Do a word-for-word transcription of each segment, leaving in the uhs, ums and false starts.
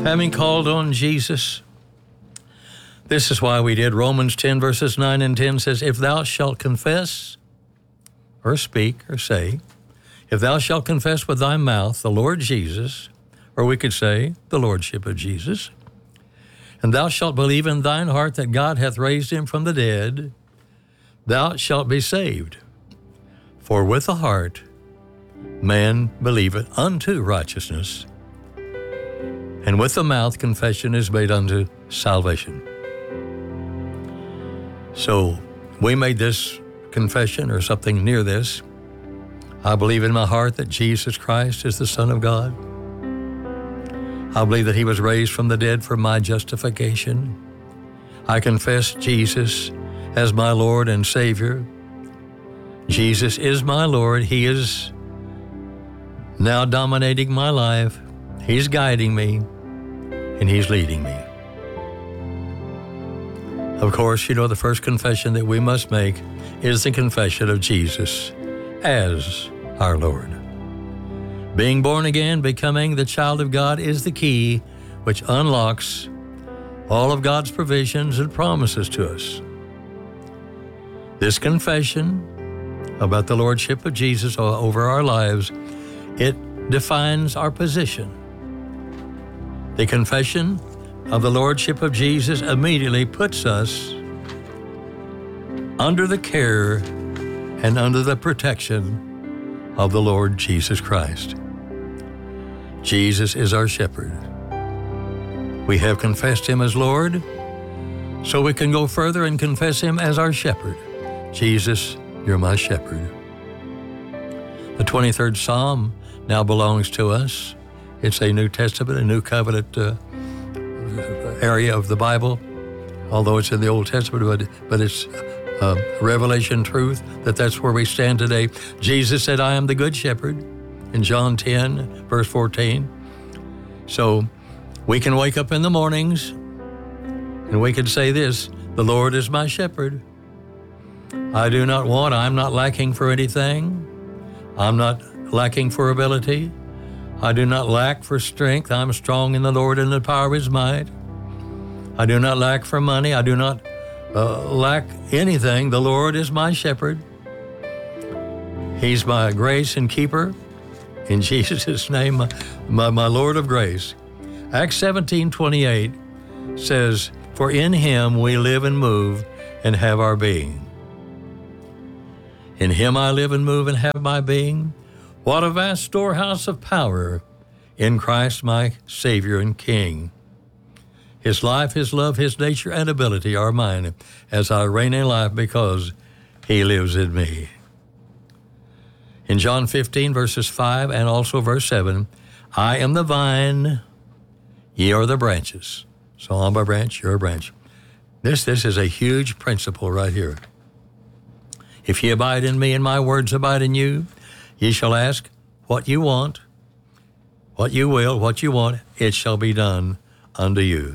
having called on Jesus. This is why we did Romans ten, verses nine and ten says, if thou shalt confess or speak or say, if thou shalt confess with thy mouth the Lord Jesus, or we could say the Lordship of Jesus, and thou shalt believe in thine heart that God hath raised him from the dead, thou shalt be saved. For with the heart man believeth unto righteousness, and with the mouth confession is made unto salvation. So we made this confession, or something near this. I believe in my heart that Jesus Christ is the Son of God. I believe that he was raised from the dead for my justification. I confess Jesus as my Lord and Savior. Jesus is my Lord. He is now dominating my life. He's guiding me, and he's leading me. Of course, you know, the first confession that we must make is the confession of Jesus as our Lord. Being born again, becoming the child of God, is the key which unlocks all of God's provisions and promises to us. This confession about the Lordship of Jesus over our lives, it defines our position. The confession of the Lordship of Jesus immediately puts us under the care and under the protection of the Lord Jesus Christ. Jesus is our shepherd. We have confessed him as Lord, so we can go further and confess him as our shepherd. Jesus, you're my shepherd. The twenty-third Psalm now belongs to us. It's a New Testament, a New Covenant uh, area of the Bible, although it's in the Old Testament, but, but it's uh, revelation truth that that's where we stand today. Jesus said, I am the good shepherd in John ten, verse fourteen. So we can wake up in the mornings and we can say this, the Lord is my shepherd. I do not want, I'm not lacking for anything. I'm not lacking for ability. I do not lack for strength. I'm strong in the Lord and the power of his might. I do not lack for money. I do not uh, lack anything. The Lord is my shepherd. He's my grace and keeper. In Jesus' name, my, my, my Lord of grace. Acts seventeen twenty-eight says, for in him we live and move and have our being. In him I live and move and have my being. What a vast storehouse of power in Christ my Savior and King. His life, his love, his nature, and ability are mine as I reign in life because he lives in me. In John fifteen, verses five and also verse seven, I am the vine, ye are the branches. So I'm a branch, you're a branch. This, this is a huge principle right here. If ye abide in me and my words abide in you, ye shall ask what you want, what you will, what you want, it shall be done unto you.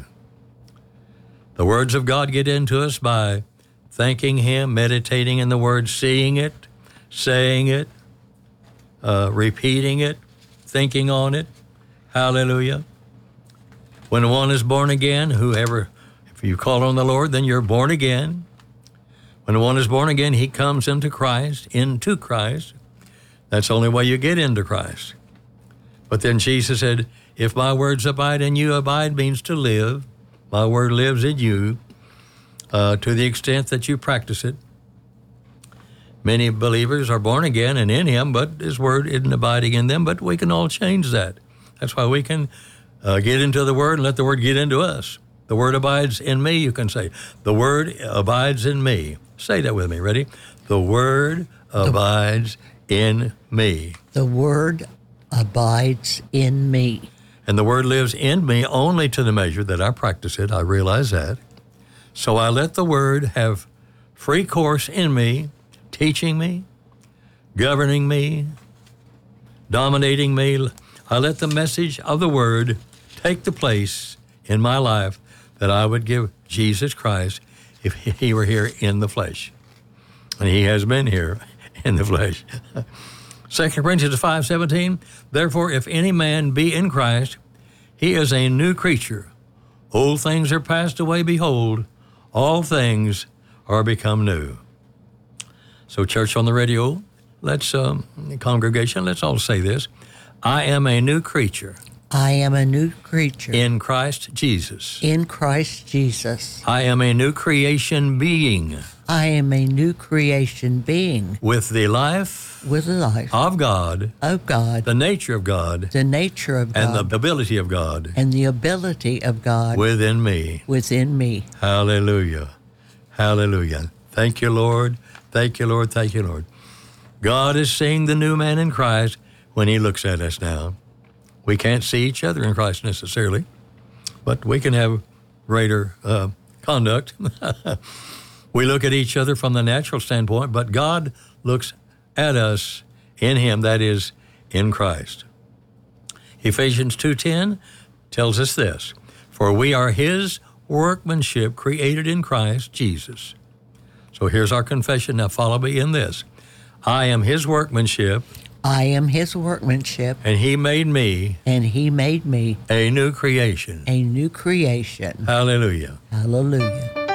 The words of God get into us by thanking him, meditating in the word, seeing it, saying it, uh, repeating it, thinking on it. Hallelujah. When one is born again, whoever, if you call on the Lord, then you're born again. When one is born again, he comes into Christ, into Christ. That's the only way you get into Christ. But then Jesus said, if my words abide in you, abide means to live. My word lives in you uh, to the extent that you practice it. Many believers are born again and in him, but his word isn't abiding in them, but we can all change that. That's why we can uh, get into the word and let the word get into us. The word abides in me, you can say. The word abides in me. Say that with me, ready? The word abides in me. The word abides in me. And the word lives in me only to the measure that I practice it. I realize that. So I let the word have free course in me, teaching me, governing me, dominating me. I let the message of the word take the place in my life that I would give Jesus Christ if he were here in the flesh. And he has been here in the flesh. Second Corinthians five seventeen, therefore, if any man be in Christ, He is a new creature. Old things are passed away. Behold, all things are become new. So, church on the radio, let's, um, congregation, let's all say this. I am a new creature. I am a new creature. In Christ Jesus. In Christ Jesus. I am a new creation being. I am a new creation being. With the life. With the life. Of God. Of God. The nature of God. The nature of God. And the ability of God. And the ability of God. Within me. Within me. Hallelujah. Hallelujah. Thank you, Lord. Thank you, Lord. Thank you, Lord. God is seeing the new man in Christ when he looks at us now. We can't see each other in Christ necessarily, but we can have greater uh, conduct. We look at each other from the natural standpoint, but God looks at us in him, that is, in Christ. Ephesians two ten tells us this, for we are his workmanship created in Christ Jesus. So here's our confession. Now follow me in this. I am his workmanship. I am his workmanship. And he made me. And he made me. A new creation. A new creation. Hallelujah. Hallelujah.